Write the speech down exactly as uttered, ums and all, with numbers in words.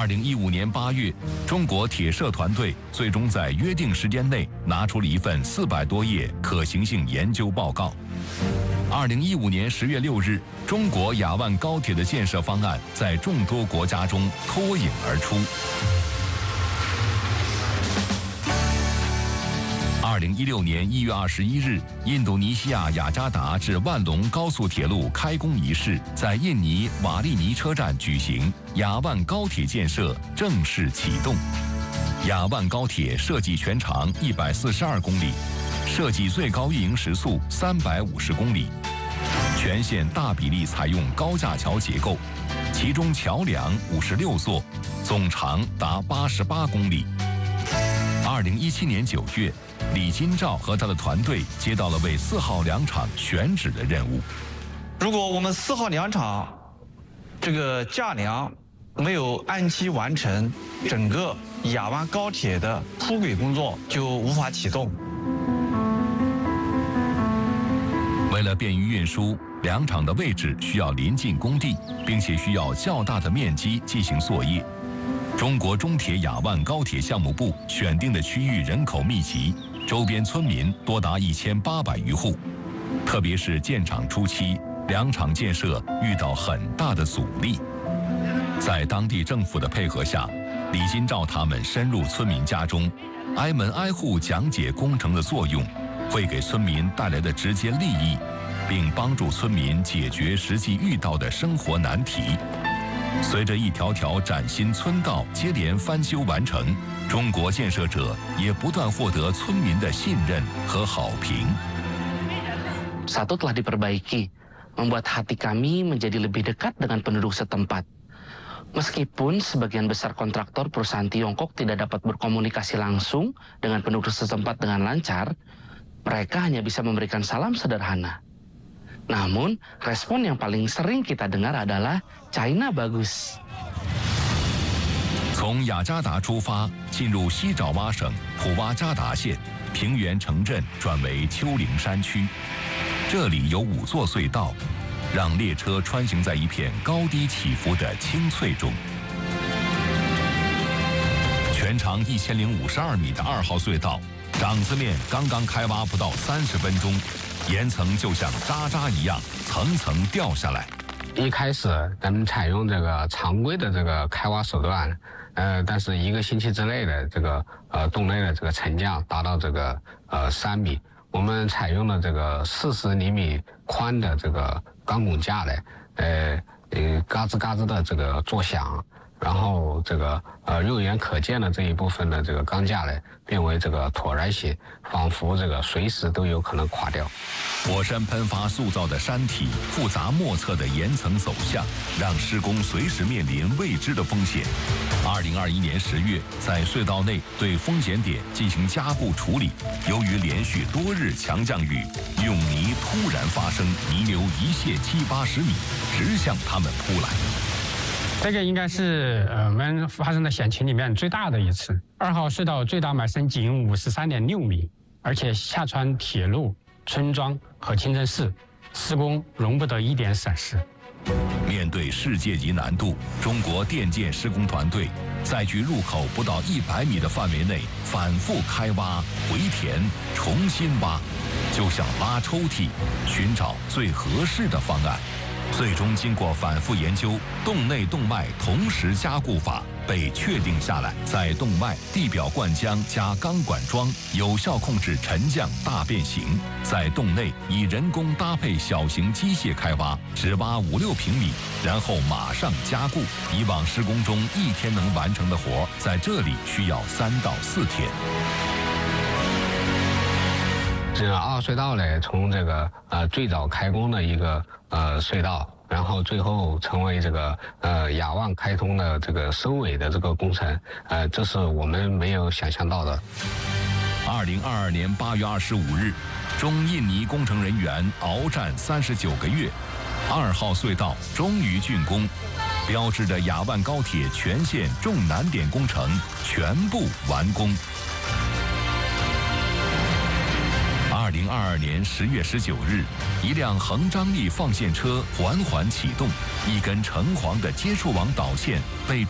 二零一五年八月，中国铁社团队最终在约定时间内拿出了一份四百多页可行性研究报告。二零一五年十月六日，中国雅万高铁的建设方案在众多国家中脱颖而出。二零一六年一月二十一日，印度尼西亚雅加达至万隆高速铁路开工仪式在印尼瓦利尼车站举行，雅万高铁建设正式启动。雅万高铁设计全长一百四十二公里，设计最高运营时速三百五十公里，全线大比例采用高架桥结构，其中桥梁五十六座，总长达八十八公里。二零一七年九月，李金照和他的团队接到了为四号粮场选址的任务。 如果我们四号粮场这个架梁没有按期完成，整个雅万高铁的铺轨工作就无法启动。 为了便于运输，粮场的位置需要临近工地，并且需要较大的面积进行作业。中国中铁雅万高铁项目部选定的区域人口密集，周边村民多达一千八百余户。特别是建厂初期，粮场建设遇到很大的阻力。在当地政府的配合下，李金照他们深入村民家中，挨门挨户讲解工程的作用，会给村民带来的直接利益，并帮助村民解决实际遇到的生活难题。随着一条条崭新村道接连翻修完成，中国建设者也不断获得村民的信任和好评。 Satu telah diperbaiki, membuat hati kami menjadi lebih dekat dengan penduduk setempat. Meskipun sebagian besar kontraktor perusahaan Tiongkok tidak dapat berkomunikasi langsung dengan penduduk setempat dengan lancar, mereka hanya bisa memberikan salam sederhana. Namun, respon yang paling sering kita dengar adalah China bagus。 从雅加达出发，进入西爪哇省普哇加达县，平原城镇转为丘陵山区。这里有五座隧道，让列车穿行在一片高低起伏的青翠中。全长一千零五十二米的二号隧道，掌子面刚刚开挖不到三十分钟，岩层就像渣渣一样层层掉下来。 一开始咱们采用这个常规的这个开挖手段，呃，但是一个星期之内的这个呃洞内的这个沉降达到这个呃三米。我们采用了这个四十厘米宽的这个钢拱架嘞，呃呃嘎吱嘎吱的这个作响，然后这个呃肉眼可见的这一部分的这个钢架嘞变为这个椭圆形，仿佛这个随时都有可能垮掉。 火山喷发塑造的山体复杂莫测的岩层走向，让施工随时面临未知的风险。二零二一年十月，在隧道内对风险点进行加固处理。由于连续多日强降雨，涌泥突然发生，泥流一泻七八十米，直向他们扑来。 这个应该是呃我们发生的险情里面最大的一次。二号隧道最大埋深井五十三点六米，而且下穿铁路、村庄和清真寺，施工容不得一点闪失。 面对世界级难度，中国电建施工团队在距入口不到一百米的范围内反复开挖、回填、重新挖，就像拉抽屉，寻找最合适的方案。最终经过反复研究，洞内洞外同时加固法被确定下来。在洞外地表灌浆加钢管桩，有效控制沉降大变形；在洞内以人工搭配小型机械开挖，只挖五六平米，然后马上加固。以往施工中一天能完成的活，在这里需要三到四天。 这二号隧道呢，从这个呃最早开工的一个呃隧道，然后最后成为这个呃雅万开通的这个收尾的这个工程，呃，这是我们没有想象到的。 二零二二年八月二十五日，中印尼工程人员鏖战三十九个月，二号隧道终于竣工，标志着雅万高铁全线重难点工程全部完工。二零二二年十月十九日，一辆横张力放线车缓缓启动，一根橙黄的接触网导线被